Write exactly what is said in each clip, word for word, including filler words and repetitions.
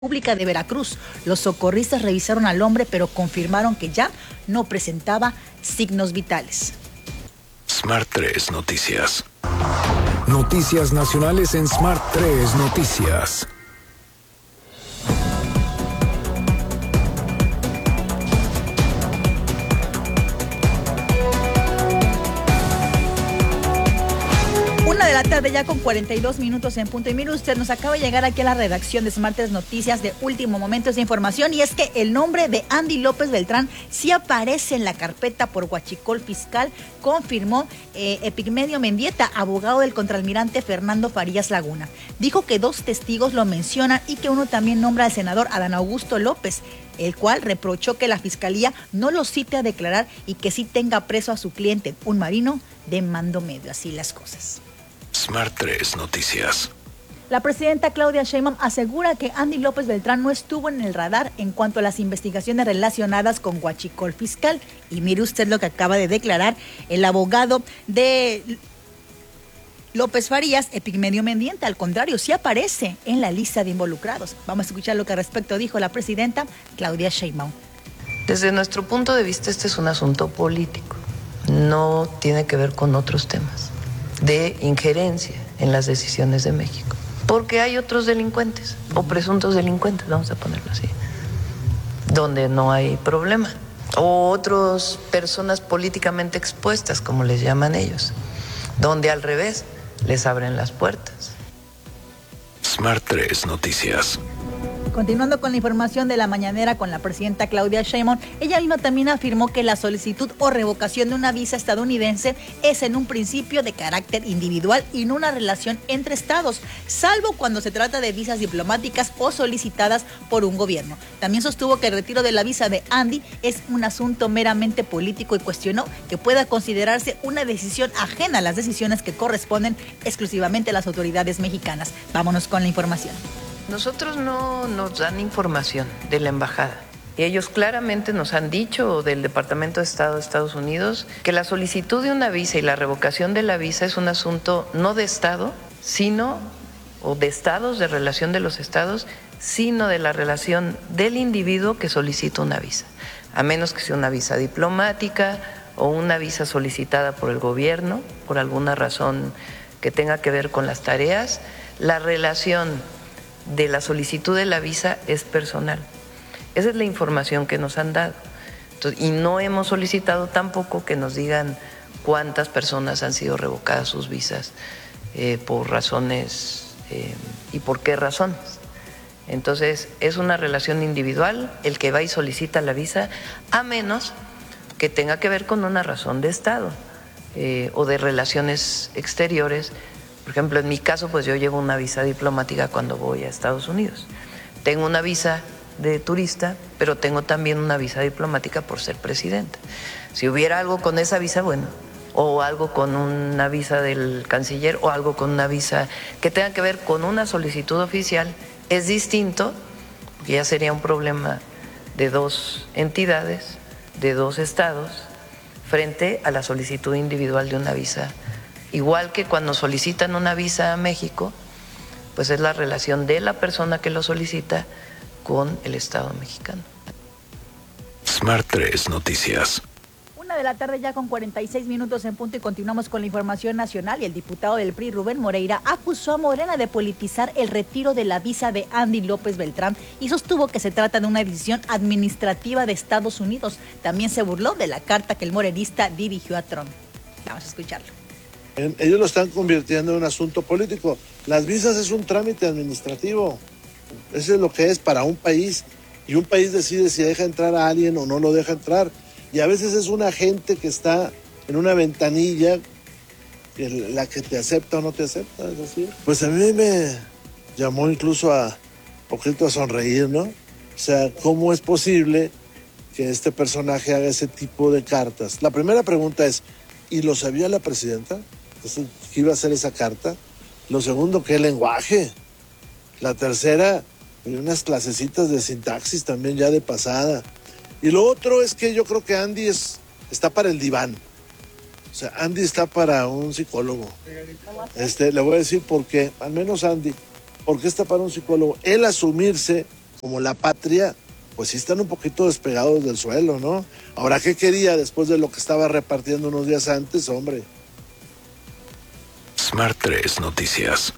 Pública de Veracruz. Los socorristas revisaron al hombre, pero confirmaron que ya no presentaba signos vitales. Smart tres Noticias. Noticias nacionales en Smart tres Noticias. Una de la tarde ya con cuarenta y dos minutos en punto. Y mire usted, nos acaba de llegar aquí a la redacción de Smart tres Noticias de último momento esa información, y es que el nombre de Andy López Beltrán sí aparece en la carpeta por huachicol fiscal, confirmó eh, Epigmenio Mendieta, abogado del contraalmirante Fernando Farías Laguna. Dijo que dos testigos lo mencionan y que uno también nombra al senador Adán Augusto López, el cual reprochó que la fiscalía no lo cite a declarar y que sí tenga preso a su cliente, un marino de mando medio. Así las cosas. Smart tres Noticias. La presidenta Claudia Sheinbaum asegura que Andy López Beltrán no estuvo en el radar en cuanto a las investigaciones relacionadas con huachicol fiscal. Y mire usted lo que acaba de declarar el abogado de López Farías, Epigmenio Mendieta. Al contrario, sí aparece en la lista de involucrados. Vamos a escuchar lo que al respecto dijo la presidenta Claudia Sheinbaum. Desde nuestro punto de vista, este es un asunto político. No tiene que ver con otros temas de injerencia en las decisiones de México. Porque hay otros delincuentes, o presuntos delincuentes, vamos a ponerlo así, donde no hay problema. O otras personas políticamente expuestas, como les llaman ellos, donde al revés les abren las puertas. Smart tres Noticias. Continuando con la información de la mañanera con la presidenta Claudia Sheinbaum, ella misma también afirmó que la solicitud o revocación de una visa estadounidense es en un principio de carácter individual y no una relación entre estados, salvo cuando se trata de visas diplomáticas o solicitadas por un gobierno. También sostuvo que el retiro de la visa de Andy es un asunto meramente político y cuestionó que pueda considerarse una decisión ajena a las decisiones que corresponden exclusivamente a las autoridades mexicanas. Vámonos con la información. Nosotros no nos dan información de la embajada. Ellos claramente nos han dicho, del Departamento de Estado de Estados Unidos, que la solicitud de una visa y la revocación de la visa es un asunto no de Estado, sino, o de estados, de relación de los estados, sino de la relación del individuo que solicita una visa, a menos que sea una visa diplomática o una visa solicitada por el gobierno, por alguna razón que tenga que ver con las tareas. La relación de la solicitud de la visa es personal. Esa es la información que nos han dado. Entonces, y no hemos solicitado tampoco que nos digan cuántas personas han sido revocadas sus visas eh, por razones eh, y por qué razones. Entonces, es una relación individual el que va y solicita la visa, a menos que tenga que ver con una razón de Estado eh, o de relaciones exteriores. Por ejemplo, en mi caso, pues yo llevo una visa diplomática cuando voy a Estados Unidos. Tengo una visa de turista, pero tengo también una visa diplomática por ser presidenta. Si hubiera algo con esa visa, bueno, o algo con una visa del canciller, o algo con una visa que tenga que ver con una solicitud oficial, es distinto, porque ya sería un problema de dos entidades, de dos estados, frente a la solicitud individual de una visa. Igual que cuando solicitan una visa a México, pues es la relación de la persona que lo solicita con el Estado mexicano. Smart tres Noticias. Una de la tarde ya con cuarenta y seis minutos en punto, y continuamos con la información nacional. Y el diputado del P R I, Rubén Moreira, acusó a Morena de politizar el retiro de la visa de Andy López Beltrán y sostuvo que se trata de una decisión administrativa de Estados Unidos. También se burló de la carta que el morenista dirigió a Trump. Vamos a escucharlo. Ellos lo están convirtiendo en un asunto político. Las visas es un trámite administrativo. Eso es lo que es para un país. Y un país decide si deja entrar a alguien o no lo deja entrar. Y a veces es una gente que está en una ventanilla, que la que te acepta o no te acepta. Es decir, pues a mí me llamó incluso a poquito a sonreír, ¿no? O sea, ¿cómo es posible que este personaje haga ese tipo de cartas? La primera pregunta es, ¿y lo sabía la presidenta? Que iba a hacer esa carta. Lo segundo, ¿qué lenguaje? La tercera, unas clasecitas de sintaxis también ya de pasada. Y lo otro es que yo creo que Andy es, está para el diván. O sea, Andy está para un psicólogo. Este, le voy a decir por qué, al menos Andy, ¿por qué está para un psicólogo? Él asumirse como la patria, pues sí están un poquito despegados del suelo, ¿no? Ahora, ¿qué quería después de lo que estaba repartiendo unos días antes, hombre? Smart tres Noticias.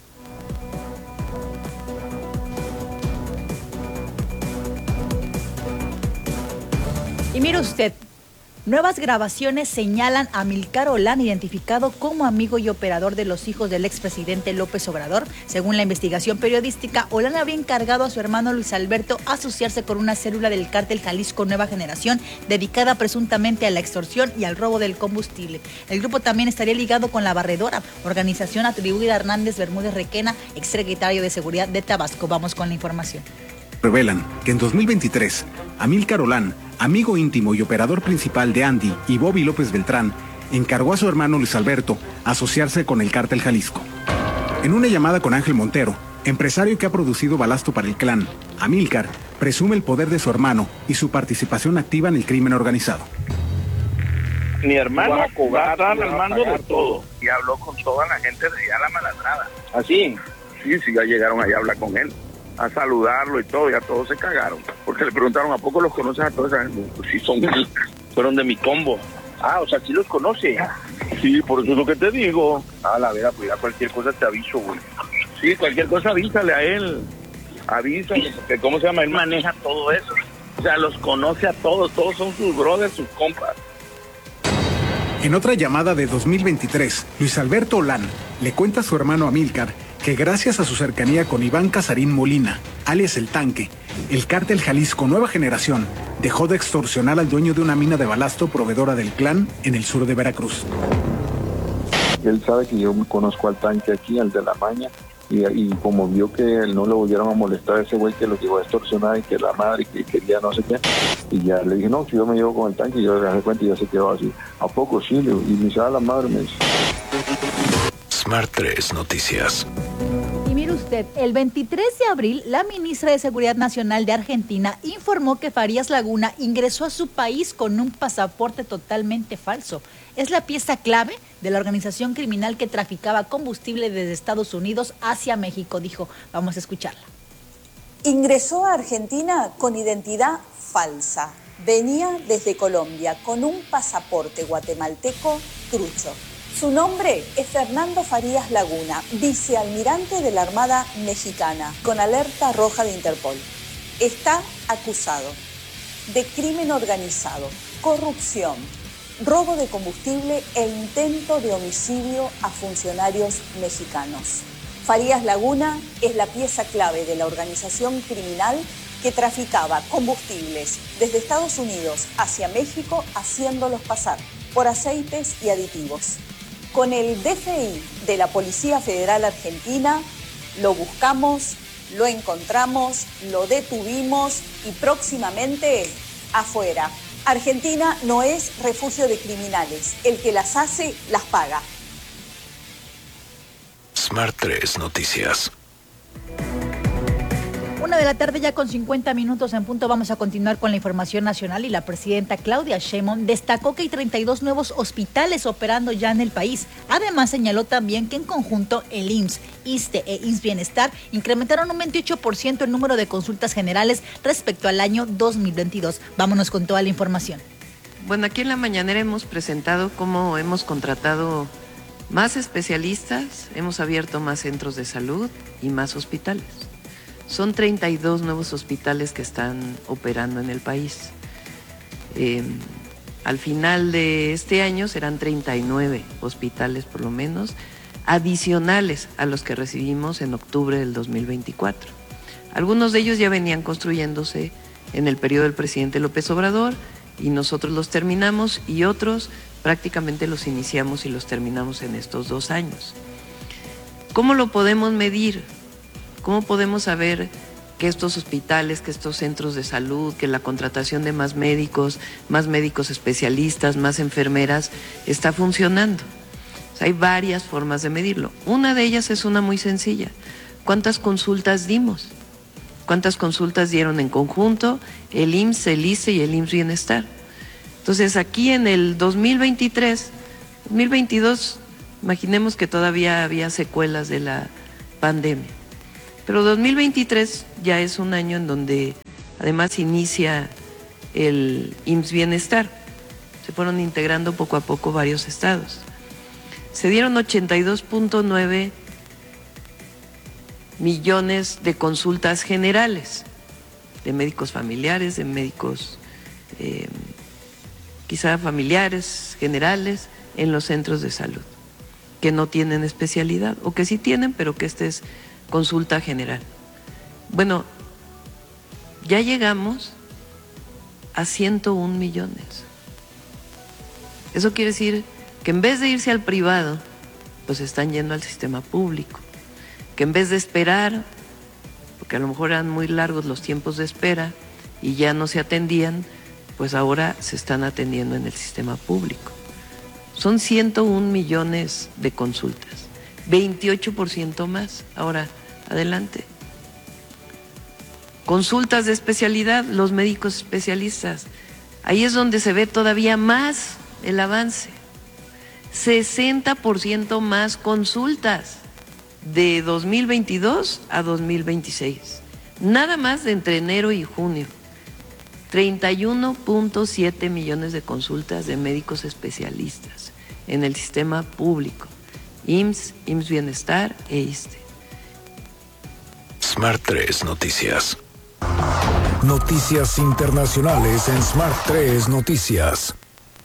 Y mire usted, nuevas grabaciones señalan a Amílcar Olán, identificado como amigo y operador de los hijos del expresidente López Obrador. Según la investigación periodística, Olán habría encargado a su hermano Luis Alberto asociarse con una célula del cártel Jalisco Nueva Generación, dedicada presuntamente a la extorsión y al robo del combustible. El grupo también estaría ligado con La Barredora, organización atribuida a Hernández Bermúdez Requena, exsecretario de Seguridad de Tabasco. Vamos con la información. Revelan que en dos mil veintitrés, Amílcar Olán, amigo íntimo y operador principal de Andy y Bobby López Beltrán, encargó a su hermano Luis Alberto asociarse con el cártel Jalisco. En una llamada con Ángel Montero, empresario que ha producido balasto para el clan, Amílcar presume el poder de su hermano y su participación activa en el crimen organizado. Mi hermano va a estar al mando de todo. Y habló con toda la gente de allá, la Malandrada. ¿Así? Sí, sí, ya llegaron allá a hablar con él, a saludarlo y todo, y a todos se cagaron. Porque le preguntaron, ¿a poco los conoces a todos? Pues sí, son, fueron de mi combo. Ah, o sea, ¿sí los conoce? Sí, por eso es lo que te digo. Ah, la verdad, pues ya cualquier cosa te aviso, güey. Sí, cualquier cosa avísale a él. Avísale, porque ¿cómo se llama? Él maneja todo eso. O sea, los conoce a todos, todos son sus brothers, sus compas. En otra llamada de dos mil veintitrés, Luis Alberto Olán le cuenta a su hermano Amílcar que gracias a su cercanía con Iván Casarín Molina, alias El Tanque, el cártel Jalisco Nueva Generación dejó de extorsionar al dueño de una mina de balasto proveedora del clan en el sur de Veracruz. Él sabe que yo conozco al Tanque aquí, al de la Maña, y, y como vio que no le volvieron a molestar a ese güey que lo llegó a extorsionar y que la madre que quería no sé qué, y ya le dije, no, si yo me llevo con el Tanque, y yo le dejé cuenta y ya se quedó así. ¿A poco sí? Y me dice, ah, la madre me dice. Smart tres Noticias. Y mire usted, el veintitrés de abril, la ministra de Seguridad Nacional de Argentina informó que Farías Laguna ingresó a su país con un pasaporte totalmente falso. Es la pieza clave de la organización criminal que traficaba combustible desde Estados Unidos hacia México, dijo. Vamos a escucharla. Ingresó a Argentina con identidad falsa. Venía desde Colombia con un pasaporte guatemalteco trucho. Su nombre es Fernando Farías Laguna, vicealmirante de la Armada Mexicana, con alerta roja de Interpol. Está acusado de crimen organizado, corrupción, robo de combustible e intento de homicidio a funcionarios mexicanos. Farías Laguna es la pieza clave de la organización criminal que traficaba combustibles desde Estados Unidos hacia México, haciéndolos pasar por aceites y aditivos. Con el D F I de la Policía Federal Argentina lo buscamos, lo encontramos, lo detuvimos y próximamente afuera. Argentina no es refugio de criminales. El que las hace, las paga. Smart tres Noticias. Una de la tarde ya con cincuenta minutos en punto. Vamos a continuar con la información nacional y la presidenta Claudia Sheinbaum destacó que hay treinta y dos nuevos hospitales operando ya en el país. Además señaló también que en conjunto el I M S S, ISSSTE e I M S S Bienestar incrementaron un veintiocho por ciento el número de consultas generales respecto al año dos mil veintidós. Vámonos con toda la información. Bueno, aquí en la mañanera hemos presentado cómo hemos contratado más especialistas, hemos abierto más centros de salud y más hospitales. Son treinta y dos nuevos hospitales que están operando en el país. Eh, al final de este año serán treinta y nueve hospitales por lo menos, adicionales a los que recibimos en octubre del dos mil veinticuatro. Algunos de ellos ya venían construyéndose en el periodo del presidente López Obrador y nosotros los terminamos, y otros prácticamente los iniciamos y los terminamos en estos dos años. ¿Cómo lo podemos medir? ¿Cómo podemos saber que estos hospitales, que estos centros de salud, que la contratación de más médicos, más médicos especialistas, más enfermeras está funcionando? O sea, hay varias formas de medirlo. Una de ellas es una muy sencilla. ¿Cuántas consultas dimos? ¿Cuántas consultas dieron en conjunto el I M S S, el ISSSTE y el I M S S Bienestar? Entonces, aquí en el dos mil veintitrés, dos mil veintidós, imaginemos que todavía había secuelas de la pandemia. Pero dos mil veintitrés ya es un año en donde además inicia el I M S S Bienestar. Se fueron integrando poco a poco varios estados. Se dieron ochenta y dos punto nueve millones de consultas generales, de médicos familiares, de médicos eh, quizá familiares, generales, en los centros de salud, que no tienen especialidad, o que sí tienen, pero que esta es consulta general. Bueno, ya llegamos a ciento un millones. Eso quiere decir que en vez de irse al privado, pues están yendo al sistema público. Que en vez de esperar, porque a lo mejor eran muy largos los tiempos de espera y ya no se atendían, pues ahora se están atendiendo en el sistema público. Son ciento un millones de consultas, veintiocho por ciento más. Ahora, adelante. Consultas de especialidad, los médicos especialistas. Ahí es donde se ve todavía más el avance. sesenta por ciento más consultas de dos mil veintidós a dos mil veintiséis. Nada más de entre enero y junio. treinta y uno punto siete millones de consultas de médicos especialistas en el sistema público. I M S S, I M S S Bienestar e ISSSTE. Smart tres Noticias. Noticias internacionales en Smart tres Noticias.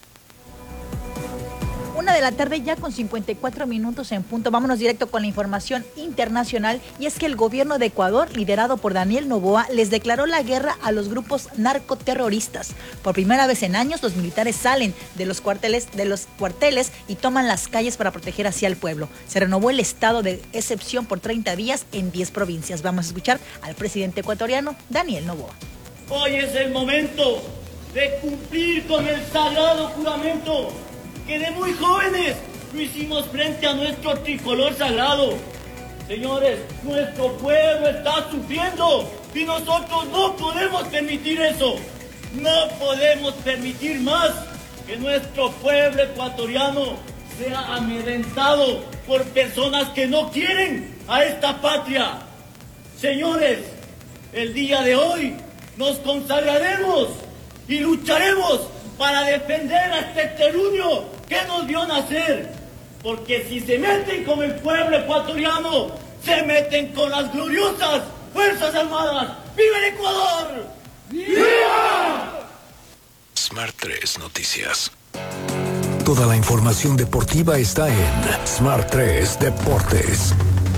Una de la tarde ya con cincuenta y cuatro minutos en punto. Vámonos directo con la información internacional, y es que el gobierno de Ecuador, liderado por Daniel Noboa, les declaró la guerra a los grupos narcoterroristas. Por primera vez en años, los militares salen de los cuarteles, de los cuarteles y toman las calles para proteger así al pueblo. Se renovó el estado de excepción por treinta días en diez provincias. Vamos a escuchar al presidente ecuatoriano, Daniel Noboa. Hoy es el momento de cumplir con el sagrado juramento que de muy jóvenes lo hicimos frente a nuestro tricolor sagrado. Señores, nuestro pueblo está sufriendo y nosotros no podemos permitir eso. No podemos permitir más que nuestro pueblo ecuatoriano sea amedrentado por personas que no quieren a esta patria. Señores, el día de hoy nos consagraremos y lucharemos para defender a este terruño que nos vio nacer, porque si se meten con el pueblo ecuatoriano, se meten con las gloriosas Fuerzas Armadas. ¡Viva el Ecuador! ¡Viva! Smart tres Noticias. Toda la información deportiva está en Smart tres Deportes.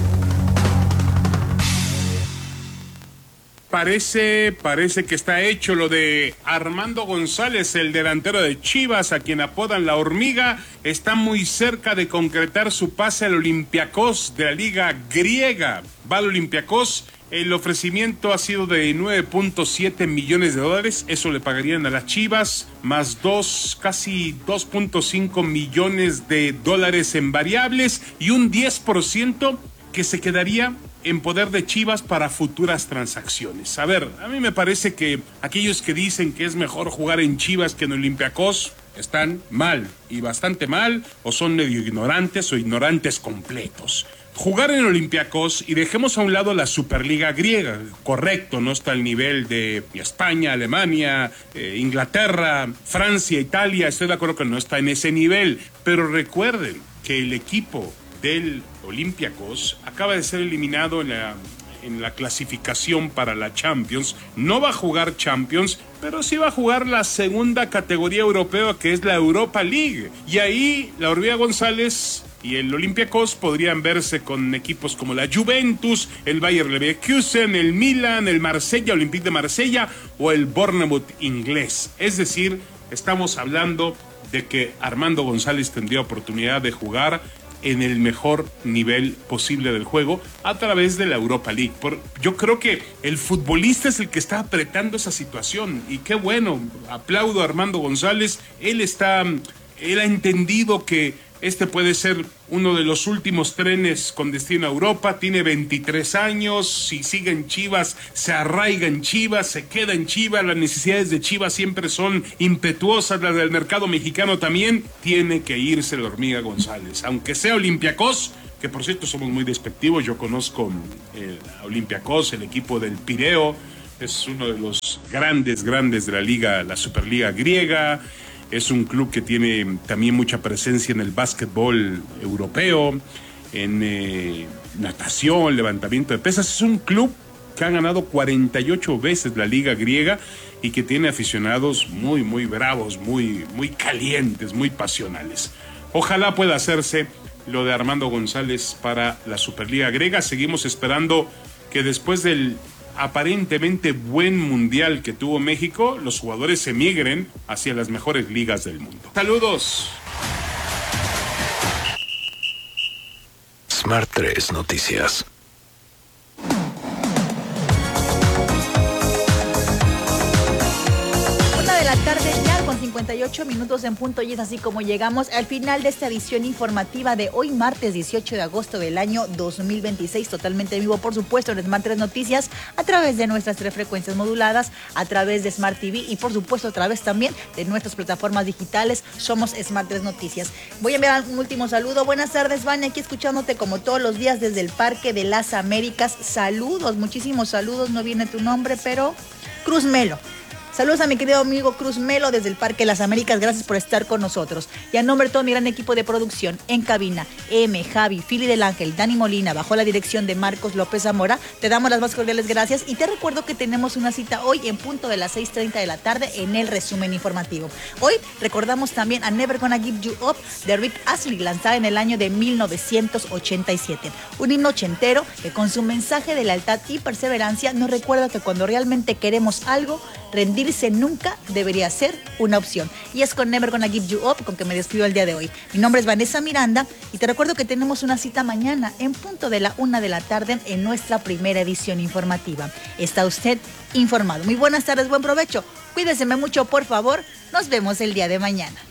Parece, parece que está hecho lo de Armando González, el delantero de Chivas, a quien apodan la hormiga. Está muy cerca de concretar su pase al Olympiacos de la liga griega. Va al Olympiacos. El ofrecimiento ha sido de nueve punto siete millones de dólares. Eso le pagarían a las Chivas, más dos, casi dos punto cinco millones de dólares en variables y un diez por ciento que se quedaría en poder de Chivas para futuras transacciones. A ver, a mí me parece que aquellos que dicen que es mejor jugar en Chivas que en Olympiacos están mal, y bastante mal, o son medio ignorantes o ignorantes completos. Jugar en Olympiacos, y dejemos a un lado la Superliga griega, correcto, no está al nivel de España, Alemania, eh, Inglaterra, Francia, Italia, estoy de acuerdo que no está en ese nivel, pero recuerden que el equipo del Olympiacos acaba de ser eliminado en la, en la clasificación para la Champions. No va a jugar Champions, pero sí va a jugar la segunda categoría europea, que es la Europa League. Y ahí la Hormiga González y el Olympiacos podrían verse con equipos como la Juventus, el Bayer Leverkusen, el Milan, el Marsella, Olympique de Marsella o el Bournemouth inglés. Es decir, estamos hablando de que Armando González tendría oportunidad de jugar en el mejor nivel posible del juego a través de la Europa League. Por, yo creo que el futbolista es el que está apretando esa situación, y qué bueno, aplaudo a Armando González. Él está, él ha entendido que este puede ser uno de los últimos trenes con destino a Europa. Tiene veintitrés años, si sigue en Chivas, se arraiga en Chivas, se queda en Chivas. Las necesidades de Chivas siempre son impetuosas, las del mercado mexicano también. Tiene que irse la Hormiga González, aunque sea Olympiacos, que por cierto somos muy despectivos. Yo conozco eh, a Olympiacos, el equipo del Pireo, es uno de los grandes, grandes de la liga, la Superliga griega. Es un club que tiene también mucha presencia en el básquetbol europeo, en eh, natación, levantamiento de pesas. Es un club que ha ganado cuarenta y ocho veces la liga griega y que tiene aficionados muy, muy bravos, muy, muy calientes, muy pasionales. Ojalá pueda hacerse lo de Armando González para la Superliga griega. Seguimos esperando que después del aparentemente buen mundial que tuvo México, los jugadores se migren hacia las mejores ligas del mundo. Saludos. Smart tres Noticias. Una de la tarde ya con cincuenta y ocho minutos en punto, y es así como llegamos al final de esta edición informativa de hoy martes dieciocho de agosto del año dos mil veintiséis, totalmente en vivo por supuesto en Smart tres Noticias, a través de nuestras tres frecuencias moduladas, a través de Smart T V y por supuesto a través también de nuestras plataformas digitales. Somos Smart tres Noticias. Voy a enviar un último saludo. Buenas tardes, Vania, aquí escuchándote como todos los días desde el Parque de las Américas. Saludos, muchísimos saludos, no viene tu nombre, pero Cruz Melo. Saludos a mi querido amigo Cruz Melo desde el Parque Las Américas, gracias por estar con nosotros. Y a nombre de todo mi gran equipo de producción, en cabina, M, Javi, Fili del Ángel, Dani Molina, bajo la dirección de Marcos López Zamora, te damos las más cordiales gracias y te recuerdo que tenemos una cita hoy en punto de las seis treinta de la tarde en el resumen informativo. Hoy recordamos también a Never Gonna Give You Up de Rick Astley, lanzada en el año de mil novecientos ochenta y siete. Un himno ochentero que con su mensaje de lealtad y perseverancia nos recuerda que cuando realmente queremos algo, rendirse nunca debería ser una opción. Y es con Never Gonna Give You Up con que me despido el día de hoy. Mi nombre es Vanessa Miranda y te recuerdo que tenemos una cita mañana en punto de la una de la tarde en nuestra primera edición informativa. Está usted informado. Muy buenas tardes, buen provecho. Cuídeseme mucho, por favor. Nos vemos el día de mañana.